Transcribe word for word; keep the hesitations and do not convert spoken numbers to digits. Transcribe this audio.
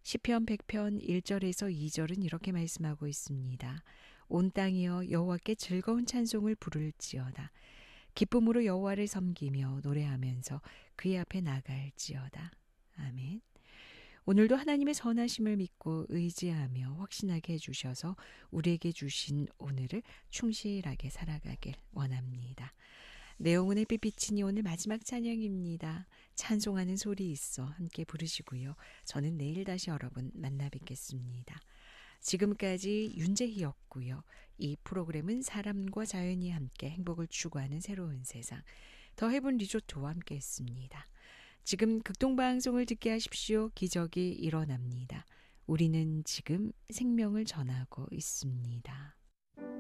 시편 백 편 일 절에서 이 절은 이렇게 말씀하고 있습니다. 온 땅이여 여호와께 즐거운 찬송을 부를지어다. 기쁨으로 여호와를 섬기며 노래하면서 그의 앞에 나갈지어다. 아멘. 오늘도 하나님의 선하심을 믿고 의지하며 확신하게 해주셔서 우리에게 주신 오늘을 충실하게 살아가길 원합니다. 내용은 햇빛 비치니 오늘 마지막 찬양입니다. 찬송하는 소리 있어 함께 부르시고요. 저는 내일 다시 여러분 만나 뵙겠습니다. 지금까지 윤재희였고요. 이 프로그램은 사람과 자연이 함께 행복을 추구하는 새로운 세상 더 헤븐 리조트와 함께 했습니다. 지금 극동방송을 듣게 하십시오. 기적이 일어납니다. 우리는 지금 생명을 전하고 있습니다.